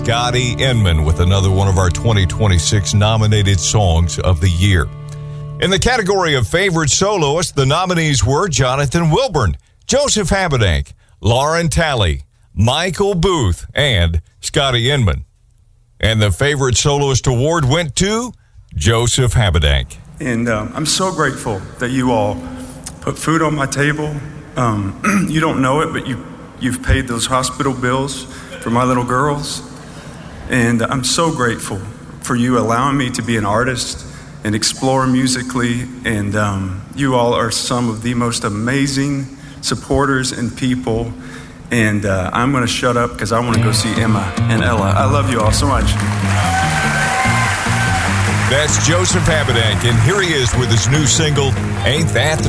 Scotty Inman with another one of our 2026 nominated songs of the year. In the category of favorite soloist, the nominees were Jonathan Wilburn, Joseph Habedank, Lauren Talley, Michael Booth, and Scotty Inman. And the favorite soloist award went to Joseph Habedank. And I'm so grateful that you all put food on my table. You don't know it, but you've paid those hospital bills for my little girls. And I'm so grateful for you allowing me to be an artist and explore musically. And you all are some of the most amazing supporters and people. And I'm going to shut up because I want to go see Emma and Ella. I love you all so much. That's Joseph Habedank, and here he is with his new single, Ain't That the